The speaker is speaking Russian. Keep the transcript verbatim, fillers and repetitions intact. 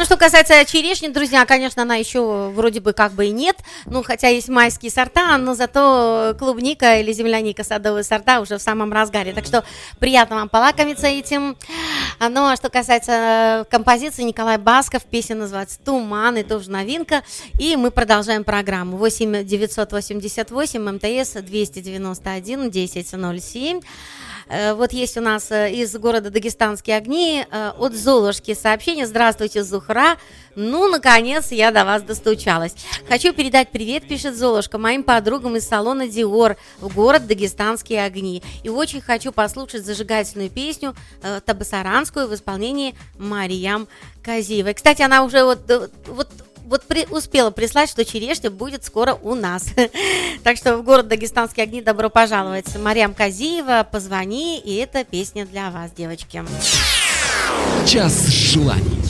что касается черешни, друзья, конечно, она еще вроде бы как бы и нет, ну, хотя есть майские сорта, но зато клубника или земляника, садовые сорта уже в самом разгаре. Так что приятно вам полакомиться этим. Ну, а что касается композиции, Николай Басков, песня называется «Туман», и тоже новинка. И мы продолжаем программу. восемь девятьсот восемьдесят восемь МТС двести девяносто один десять ноль семь. Вот есть у нас из города Дагестанские огни от Золушки сообщение. Здравствуйте, Зухра. Ну, наконец, я до вас достучалась. Хочу передать привет, пишет Золушка, моим подругам из салона Диор в город Дагестанские огни. И очень хочу послушать зажигательную песню табасаранскую в исполнении Мариям Казиевой. Кстати, она уже вот... вот Вот при, успела прислать, что черешня будет скоро у нас. Так что в город Дагестанские огни добро пожаловать. Мариам Казиева, позвони, и эта песня для вас, девочки. Час желаний.